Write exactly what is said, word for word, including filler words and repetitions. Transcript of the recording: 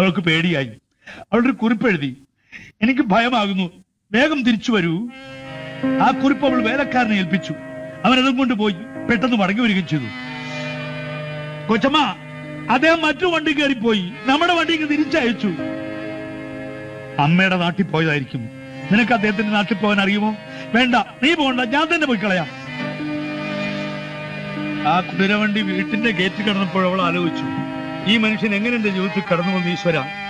അവൾക്ക് പേടിയായി. അവളൊരു കുറിപ്പ് എഴുതി. എനിക്ക് ഭയമാകുന്നു, വേഗം തിരിച്ചു വരൂ. ആ കുറിപ്പ് അവൾ വേലക്കാരനെ ഏൽപ്പിച്ചു. അവനതും കൊണ്ട് പോയി പെട്ടെന്ന് മടങ്ങി വരികയും ചെയ്തു. കൊച്ചമ്മ, അദ്ദേഹം മറ്റു വണ്ടി കയറിപ്പോയി. നമ്മുടെ വണ്ടിക്ക് തിരിച്ചയച്ചു. അമ്മയുടെ നാട്ടിൽ പോയതായിരിക്കും. നിനക്ക് അദ്ദേഹത്തിന്റെ നാട്ടിൽ പോകാൻ അറിയുമോ? വേണ്ട, നീ പോകണ്ട, ഞാൻ തന്നെ പോയി കളയാം. ആ കുതിരവണ്ടി വീട്ടിന്റെ ഗേറ്റ് കടന്നപ്പോൾ അവൾ ആലോചിച്ചു, ഈ മനുഷ്യൻ എങ്ങനെ എന്റെ ജീവിതത്തിൽ കടന്നു വന്നു ഈശ്വര.